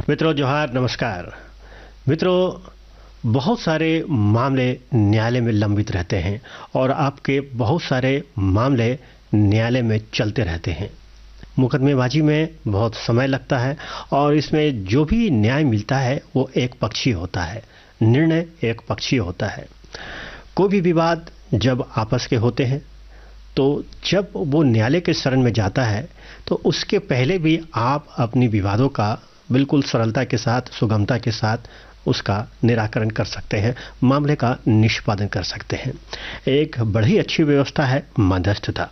मित्रों जोहार, नमस्कार। मित्रों, बहुत सारे मामले न्यायालय में लंबित रहते हैं और आपके बहुत सारे मामले न्यायालय में चलते रहते हैं। मुकदमेबाजी में बहुत समय लगता है और इसमें जो भी न्याय मिलता है वो एक पक्षीय होता है, निर्णय एक पक्षीय होता है। कोई भी विवाद जब आपस के होते हैं तो जब वो न्यायालय के शरण में जाता है तो उसके पहले भी आप अपनी विवादों का बिल्कुल सरलता के साथ, सुगमता के साथ उसका निराकरण कर सकते हैं, मामले का निष्पादन कर सकते हैं। एक बड़ी अच्छी व्यवस्था है मध्यस्थता।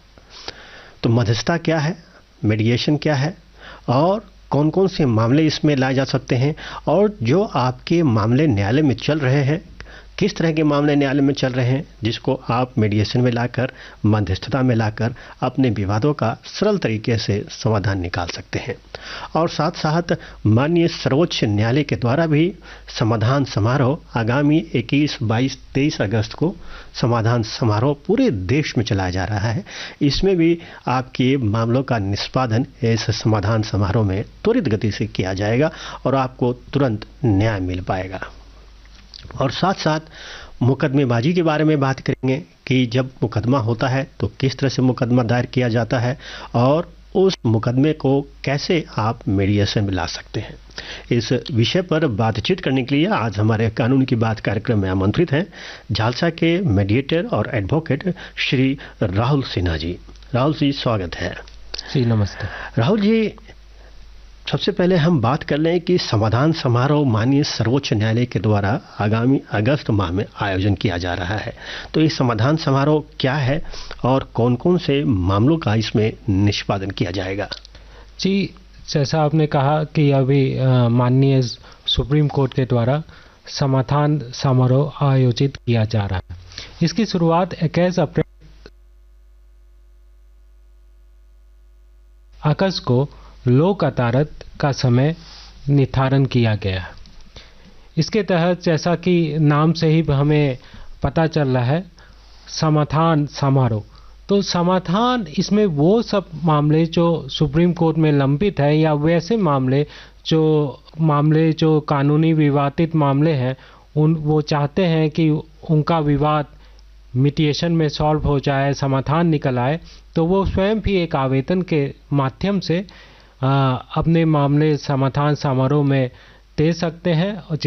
तो मध्यस्थता क्या है, मीडिएशन क्या है और कौन कौन से मामले इसमें लाए जा सकते हैं, और जो आपके मामले न्यायालय में चल रहे हैं, किस तरह के मामले न्यायालय में चल रहे हैं जिसको आप मीडिएशन में लाकर, मध्यस्थता में लाकर अपने विवादों का सरल तरीके से समाधान निकाल सकते हैं। और साथ साथ माननीय सर्वोच्च न्यायालय के द्वारा भी समाधान समारोह आगामी 21, 22, 23 अगस्त को समाधान समारोह पूरे देश में चलाया जा रहा है। इसमें भी आपके मामलों का निष्पादन इस समाधान समारोह में त्वरित गति से किया जाएगा और आपको तुरंत न्याय मिल पाएगा। और साथ साथ मुकदमेबाजी के बारे में बात करेंगे कि जब मुकदमा होता है तो किस तरह से मुकदमा दायर किया जाता है और उस मुकदमे को कैसे आप मीडिएशन में ला सकते हैं। इस विषय पर बातचीत करने के लिए आज हमारे कानून की बात कार्यक्रम में आमंत्रित हैं झालसा के मीडिएटर और एडवोकेट श्री राहुल सिन्हा जी। राहुल जी, स्वागत है। जी नमस्ते। राहुल जी, सबसे पहले हम बात कर लें कि समाधान समारोह माननीय सर्वोच्च न्यायालय के द्वारा आगामी अगस्त माह में आयोजन किया जा रहा है। तो ये समाधान समारोह क्या है और कौन कौन से मामलों का इसमें निष्पादन किया जाएगा? जी, जैसा आपने कहा कि अभी माननीय सुप्रीम कोर्ट के द्वारा समाधान समारोह आयोजित किया जा रहा है। इसकी शुरुआत 21 अगस्त को लोक अदालत का समय निर्धारण किया गया है। इसके तहत जैसा कि नाम से ही हमें पता चल रहा है, समाधान समारोह, तो समाधान इसमें वो सब मामले जो सुप्रीम कोर्ट में लंबित है या वैसे मामले जो कानूनी विवादित मामले हैं, वो चाहते हैं कि उनका विवाद मीडिएशन में सॉल्व हो जाए, समाधान निकल आए, तो वो स्वयं भी एक आवेदन के माध्यम से अपने मामले समाधान समारोह में दे सकते हैं। और